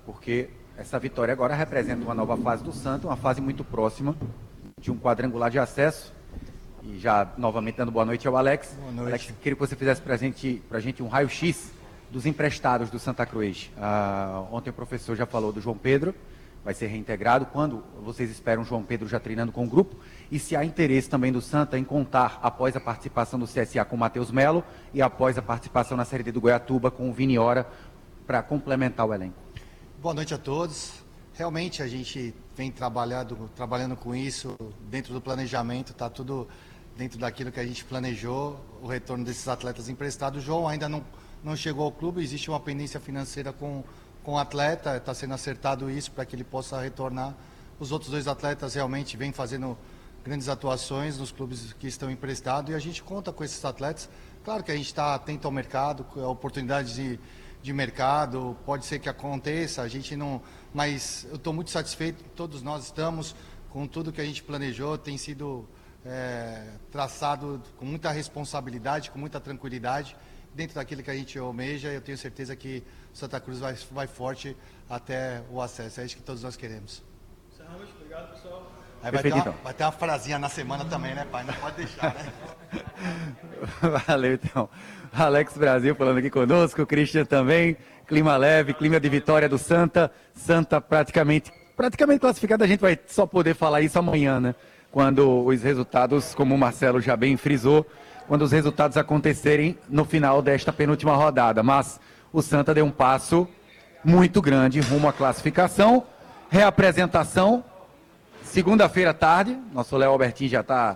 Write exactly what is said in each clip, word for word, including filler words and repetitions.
porque essa vitória agora representa uma nova fase do Santa, uma fase muito próxima de um quadrangular de acesso. E já novamente dando boa noite ao Alex. Boa noite. Alex, queria que você fizesse para a gente um raio-x dos emprestados do Santa Cruz. Ah, ontem o professor já falou do João Pedro, vai ser reintegrado. Quando vocês esperam o João Pedro já treinando com o grupo? E se há interesse também do Santa em contar, após a participação do C S A com o Matheus Melo e após a participação na Série D do Goiatuba com o Vini Ora, para complementar o elenco? Boa noite a todos. Realmente a gente vem trabalhando, trabalhando com isso dentro do planejamento, está tudo dentro daquilo que a gente planejou, o retorno desses atletas emprestados. O João ainda não, não chegou ao clube, existe uma pendência financeira com, com o atleta, está sendo acertado isso para que ele possa retornar. Os outros dois atletas realmente vêm fazendo grandes atuações nos clubes que estão emprestados e a gente conta com esses atletas. Claro que a gente está atento ao mercado, a oportunidades de, de mercado, pode ser que aconteça, a gente não... Mas eu estou muito satisfeito, todos nós estamos, com tudo que a gente planejou, tem sido é, traçado com muita responsabilidade, com muita tranquilidade, dentro daquilo que a gente almeja. Eu tenho certeza que Santa Cruz vai, vai forte até o acesso, é isso que todos nós queremos. Obrigado, pessoal. Aí vai, ter uma, vai ter uma frasinha na semana também, né, pai? Não pode deixar, né? Valeu, então. Alex Brasil falando aqui conosco, o Christian também. Clima leve, clima de vitória do Santa. Santa praticamente, praticamente classificado. A gente vai só poder falar isso amanhã, né? Quando os resultados, como o Marcelo já bem frisou, quando os resultados acontecerem no final desta penúltima rodada. Mas o Santa deu um passo muito grande rumo à classificação. Reapresentação. Segunda-feira à tarde, nosso Léo Albertin já está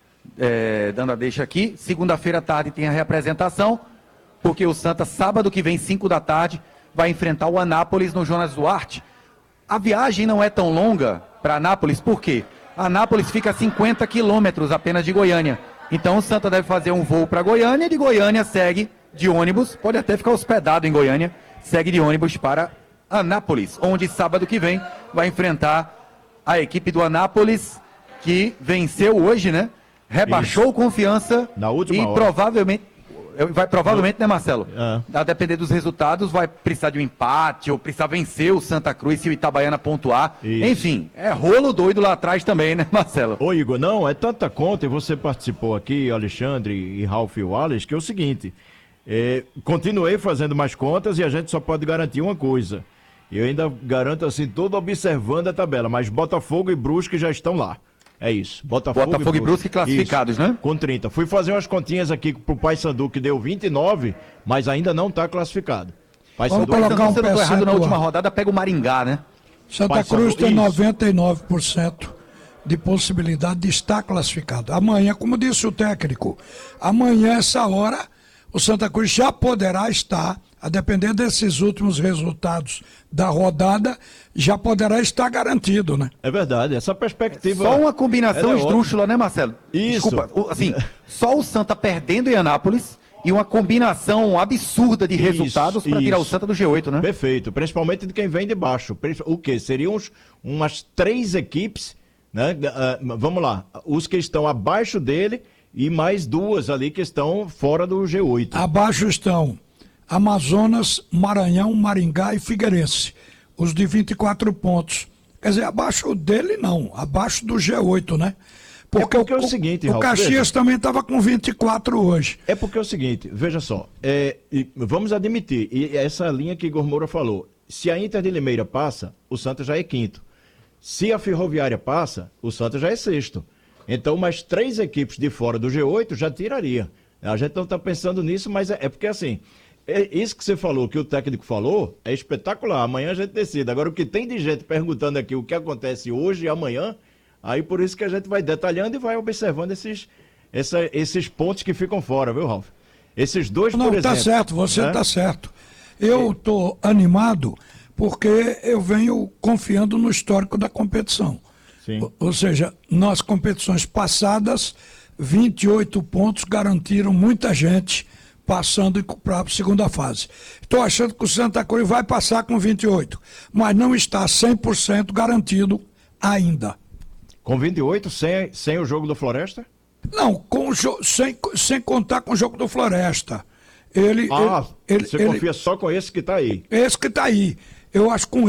é, dando a deixa aqui. Segunda-feira à tarde tem a reapresentação, porque o Santa, sábado que vem, cinco da tarde, vai enfrentar o Anápolis no Jonas Duarte. A viagem não é tão longa para Anápolis, por quê? Anápolis fica a cinquenta quilômetros apenas de Goiânia. Então o Santa deve fazer um voo para Goiânia, e de Goiânia segue de ônibus, pode até ficar hospedado em Goiânia, segue de ônibus para Anápolis, onde sábado que vem vai enfrentar a equipe do Anápolis, que venceu hoje, né? Rebaixou Isso. Confiança na última e hora. provavelmente, vai provavelmente, né, Marcelo? É. A depender dos resultados, vai precisar de um empate ou precisar vencer o Santa Cruz se o Itabaiana pontuar. Isso. Enfim, é rolo doido lá atrás também, né, Marcelo? Ô, Igor, não, é tanta conta, e você participou aqui, Alexandre e Ralf e Wallace, que é o seguinte, é, continuei fazendo mais contas e a gente só pode garantir uma coisa. Eu ainda garanto assim, todo observando a tabela, mas Botafogo e Brusque já estão lá. É isso. Botafogo, Botafogo e Brusque classificados, isso, né? Com trinta. Fui fazer umas continhas aqui pro Paysandu, que deu vinte e nove, mas ainda não está classificado. Vamos colocar um percentual. Errado na última rodada, pega o Maringá, né? Santa Paysandu, Cruz tem isso. noventa e nove por cento de possibilidade de estar classificado. Amanhã, como disse o técnico, amanhã, essa hora, o Santa Cruz já poderá estar, a depender desses últimos resultados da rodada, já poderá estar garantido, né? É verdade, essa perspectiva... Só uma combinação esdrúxula, né, Marcelo? Isso. Desculpa, assim, só o Santa perdendo em Anápolis e uma combinação absurda de resultados para tirar o Santa do G oito, né? Perfeito, principalmente de quem vem de baixo. O quê? Seriam uns, umas três equipes, né? Uh, vamos lá, os que estão abaixo dele e mais duas ali que estão fora do G oito. Abaixo estão Amazonas, Maranhão, Maringá e Figueirense, os de vinte e quatro pontos. Quer dizer, abaixo dele não, abaixo do G oito, né? Porque, é porque o, é o seguinte, o Raul, Caxias veja. também estava com vinte e quatro hoje. É porque é o seguinte, veja só, é, vamos admitir, e essa linha que Igor Moura falou, se a Inter de Limeira passa, o Santa já é quinto. Se a Ferroviária passa, o Santa já é sexto. Então, mais três equipes de fora do G oito já tiraria. A gente não está pensando nisso, mas é, é porque assim... Isso que você falou, que o técnico falou, é espetacular. Amanhã a gente decide. Agora, o que tem de gente perguntando aqui o que acontece hoje e amanhã, aí por isso que a gente vai detalhando e vai observando esses, essa, esses pontos que ficam fora, viu, Ralf? Esses dois, Não, por exemplo. Não, tá certo, você né? tá certo. Eu tô animado porque eu venho confiando no histórico da competição. Sim. Ou, ou seja, nas competições passadas, vinte e oito pontos garantiram muita gente passando para a segunda fase. Estou achando que o Santa Cruz vai passar com vinte e oito, mas não está cem por cento garantido ainda. Com vinte e oito, sem, sem o jogo do Floresta? Não, com o jo- sem, sem contar com o jogo do Floresta. Ele, ah, ele, você ele, confia só com esse que está aí? Esse que está aí. Eu acho que com